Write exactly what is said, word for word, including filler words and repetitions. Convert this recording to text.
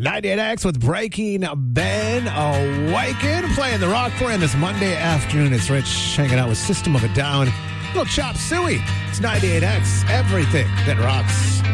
ninety-eight X with Breaking Ben Awaken, playing the rock for you this Monday afternoon. It's Rich hanging out with System of a Down. Little Chop Suey. It's ninety-eight X, everything that rocks.